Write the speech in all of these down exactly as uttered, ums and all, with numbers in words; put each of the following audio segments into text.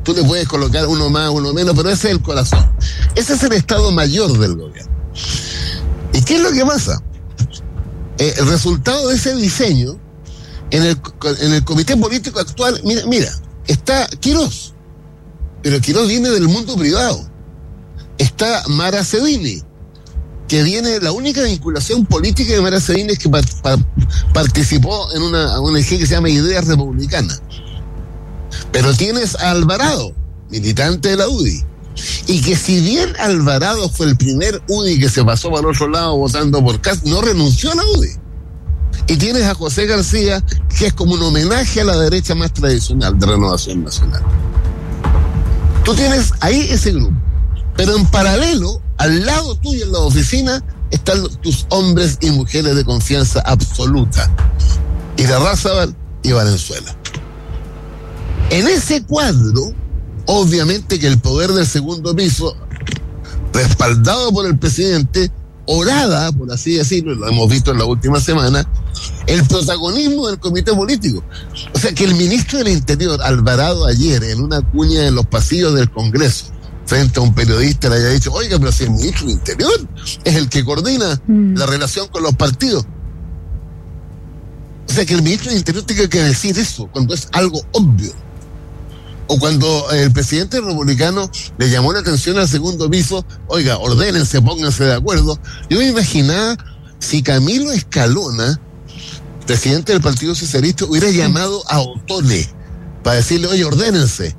tú le puedes colocar uno más, uno menos, pero ese es el corazón. Ese es el Estado Mayor del gobierno. ¿Y qué es lo que pasa? Eh, el resultado de ese diseño, en el, en el comité político actual, mira, mira, está Quirós, pero Quirós viene del mundo privado. Está Mara Cedini, que viene, la única vinculación política de Mara Cedini es que pa, pa, participó en una O N G que se llama Ideas Republicanas. Pero tienes a Alvarado, militante de la U D I, y que si bien Alvarado fue el primer U D I que se pasó para el otro lado votando por Kast, no renunció a la U D I. Y tienes a José García, que es como un homenaje a la derecha más tradicional de Renovación Nacional. Tú tienes ahí ese grupo, pero en paralelo, al lado tuyo en la oficina, están tus hombres y mujeres de confianza absoluta, Irarrázaval y Valenzuela. En ese cuadro, obviamente que el poder del segundo piso, respaldado por el presidente, orada, por así decirlo, lo hemos visto en la última semana, el protagonismo del comité político. O sea, que el ministro del Interior, Alvarado, ayer, en una cuña en los pasillos del Congreso, frente a un periodista, le haya dicho, oiga, pero si el ministro del Interior es el que coordina mm. la relación con los partidos. O sea, que el ministro del Interior tenga que decir eso, cuando es algo obvio. O cuando el presidente republicano le llamó la atención al segundo piso, oiga, ordénense, pónganse de acuerdo. Yo me imaginaba si Camilo Escalona, presidente del Partido Socialista, hubiera llamado a Ottone para decirle, oye, ordénense.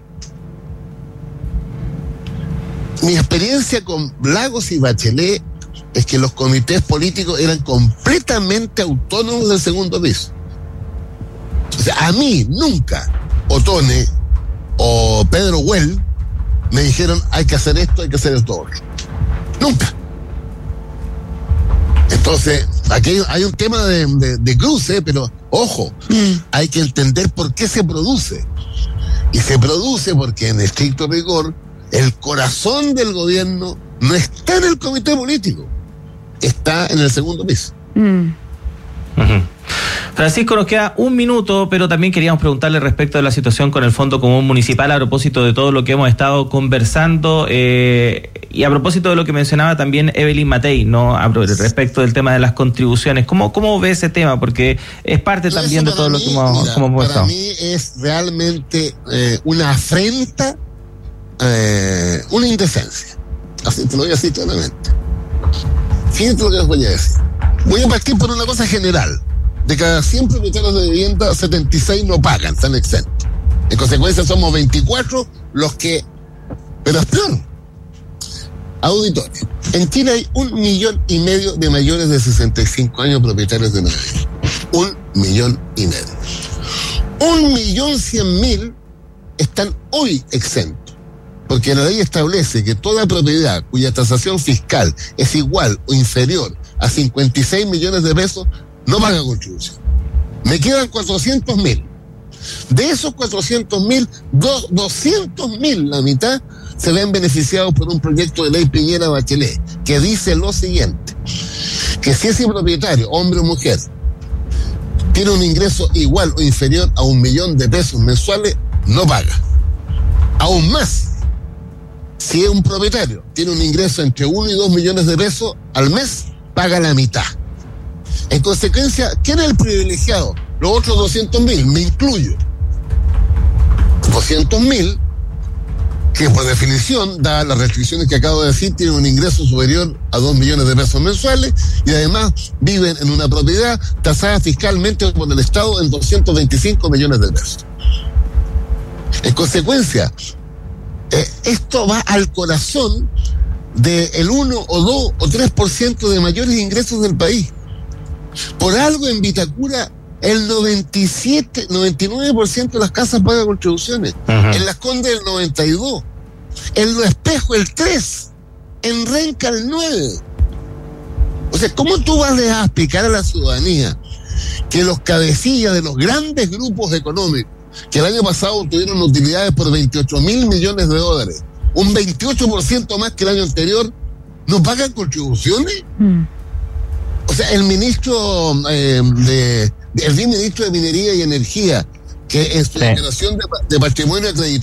Mi experiencia con Lagos y Bachelet es que los comités políticos eran completamente autónomos del segundo piso. O sea, a mí nunca Ottone o Pedro Well me dijeron hay que hacer esto, hay que hacer esto otro. Nunca. Entonces, aquí hay un tema de, de, de cruce, pero ojo, mm. hay que entender por qué se produce. Y se produce porque en estricto rigor el corazón del gobierno no está en el comité político, está en el segundo piso. Mm. Uh-huh. Francisco, nos queda un minuto, pero también queríamos preguntarle respecto de la situación con el Fondo Común Municipal a propósito de todo lo que hemos estado conversando eh, y a propósito de lo que mencionaba también Evelyn Matei, ¿no? A, respecto del tema de las contribuciones. ¿Cómo, cómo ve ese tema? Porque es parte no, también de todo mí, lo que hemos, mira, como hemos para estado. mí es realmente eh, una afrenta, eh, una indecencia. Así te lo voy a decir claramente. Fíjate lo que les voy a decir. Voy a partir por una cosa general. De cada cien propietarios de vivienda, setenta y seis no pagan, están exentos. En consecuencia, somos veinticuatro los que... Pero es peor. Auditorio. En Chile hay un millón y medio de mayores de sesenta y cinco años propietarios de una vivienda. Un millón y medio. Un millón cien mil están hoy exentos. Porque la ley establece que toda propiedad cuya tasación fiscal es igual o inferior a cincuenta y seis millones de pesos no paga contribución. Me quedan cuatrocientos mil. De esos cuatrocientos mil, doscientos mil, la mitad, se ven beneficiados por un proyecto de ley Piñera Bachelet, que dice lo siguiente, que si ese propietario, hombre o mujer, tiene un ingreso igual o inferior a un millón de pesos mensuales, no paga. Aún más, si un propietario tiene un ingreso entre uno y dos millones de pesos al mes, paga la mitad. En consecuencia, ¿quién es el privilegiado? Los otros doscientos mil, me incluyo. doscientos mil, que por definición, dadas las restricciones que acabo de decir, tienen un ingreso superior a dos millones de pesos mensuales y además viven en una propiedad tasada fiscalmente por el Estado en doscientos veinticinco millones de pesos. En consecuencia, eh, esto va al corazón del uno o dos o tres por ciento de mayores ingresos del país. Por algo en Vitacura el noventa y siete, noventa y nueve por ciento de las casas paga contribuciones. Uh-huh. En Las Condes el noventa y dos. En Lo Espejo el tres. En Renca el nueve. O sea, ¿cómo tú vas a explicar a la ciudadanía que los cabecillas de los grandes grupos económicos que el año pasado tuvieron utilidades por veintiocho mil millones de dólares, un veintiocho por ciento más que el año anterior, no pagan contribuciones? Mm. O sea, el ministro eh, de, el ministro de Minería y Energía, que en su declaración de, de patrimonio acreditado